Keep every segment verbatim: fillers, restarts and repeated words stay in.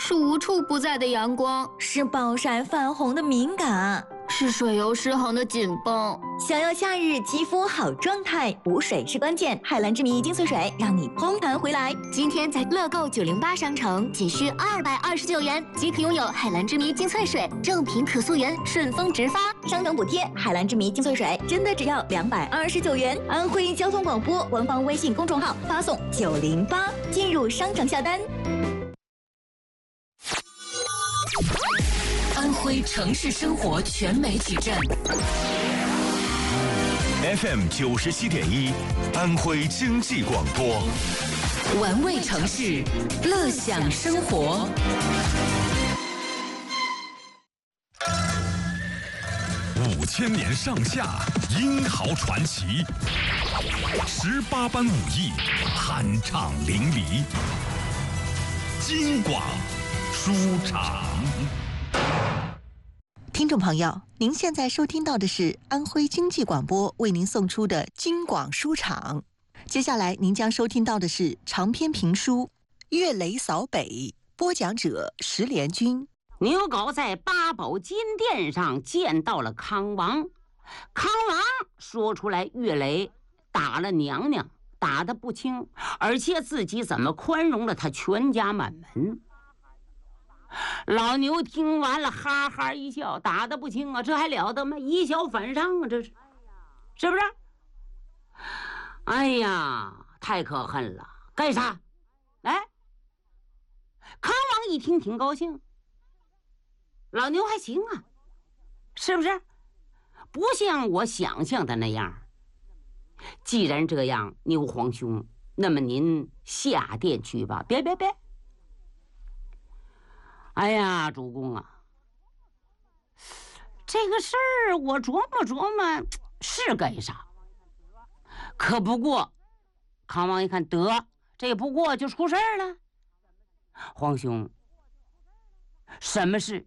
是无处不在的阳光， 是暴晒泛红的敏感， 是水油失衡的紧绷。 想要夏日肌肤好状态，补水是关键。海蓝之谜精粹水让你蓬弹回来。 今天在乐购九零八商城仅需二百二十九元即可拥有海蓝之谜精粹水，正品可溯源，顺丰直发， 商城补贴。海蓝之谜精粹水真的只要两百二十九元。安徽交通广播官方微信公众号发送九零八进入商城下单。 安徽城市生活全媒体站 F M 九十七点一，安徽经济广播， 玩味城市，乐享生活。 五千年上下，英豪传奇，十八般武艺，酣畅淋漓。京广书场。 听众朋友，您现在收听到的是安徽经济广播为您送出的京广书场。接下来您将收听到的是长篇评书《岳雷扫北》，播讲者石连军。 牛皋在八宝金殿上见到了康王，康王说出来岳雷打了娘娘，打得不轻，而且自己怎么宽容了他全家满门。老牛听完了哈哈一笑，打得不轻啊，这还了得吗？以小反上啊，这是是不是？哎呀，太可恨了，该杀！来，康王一听挺高兴，老牛还行啊，是不是？不像我想象的那样。既然这样，牛皇兄，那么您下殿去吧。别别别！哎呀，主公啊，这个事儿我琢磨琢磨，是该杀。可不过，康王一看，得，这不过就出事儿了。皇兄，什么事？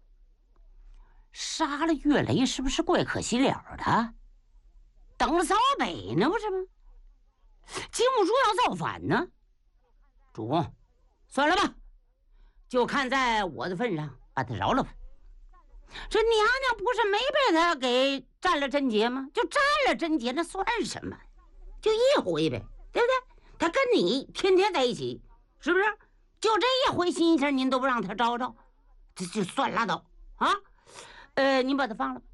杀了岳雷是不是怪可惜了的？等着扫北呢，不是吗？金兀术要造反呢。主公，算了吧。就看在我的份上，把他饶了吧。这娘娘不是没被他给占了贞洁吗？就占了贞洁，那算什么？就一回呗，对不对？他跟你天天在一起，是不是？就这一回心事，您都不让他招招，这就算拉倒啊！呃，您把他放了吧。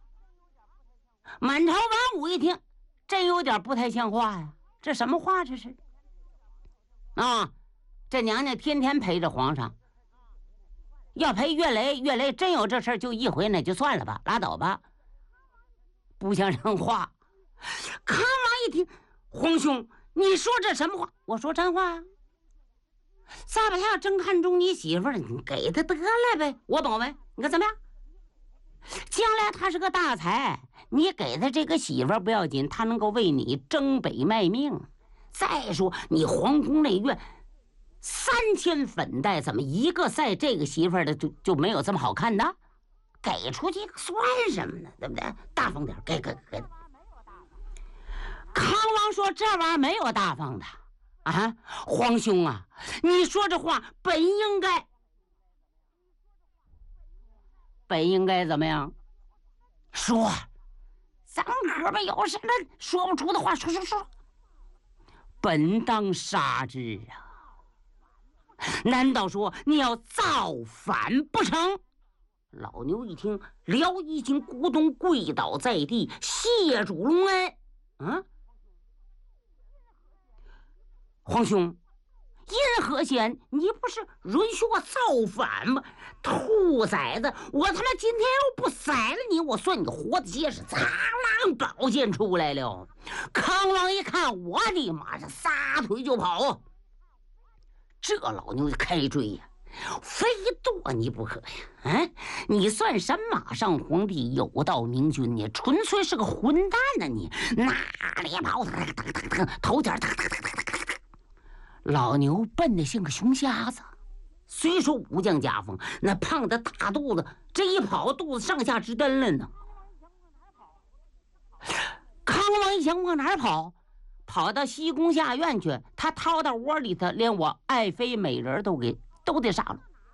满朝文武一听，真有点不太像话呀！这什么话这是？啊，这娘娘天天陪着皇上。要陪岳雷，岳雷真有这事儿，就一回，那就算了吧，拉倒吧，不像人话。康王一听，皇兄，你说这什么话？我说真话啊。再把他要真看中你媳妇了，你给他得了呗，我保媒，你看怎么样？将来他是个大才，你给他这个媳妇不要紧，他能够为你征北卖命。再说你皇宫内院三千粉黛，怎么一个赛这个媳妇儿的就就没有这么好看的？给出去算什么呢？对不对？大方点，给给给。康王说：“这玩意儿没有大方的啊，皇兄啊，你说这话本应该，本应该怎么样？说，咱哥们有什么说不出的话，说说说。本当杀之啊！”难道说你要造反不成？老牛一听，撩衣襟，咕咚跪倒在地，谢主隆恩。啊，皇兄，因何嫌？你不是允许我造反吗？兔崽子，我他妈今天要不宰了你，我算你活的结实！苍啷，宝剑出来了。康王一看，我的妈，这撒腿就跑。这老牛就开追呀，非剁你不可呀！嗯，你算神马上皇帝，有道明君，你纯粹是个混蛋呢！你哪里跑？头点老牛笨得像个熊瞎子，虽说武将家风，那胖的大肚子，这一跑肚子上下直蹬了呢。康王一想，往哪儿跑？跑到西宫下院去，他掏到窝里头，连我爱妃美人都给都得杀了。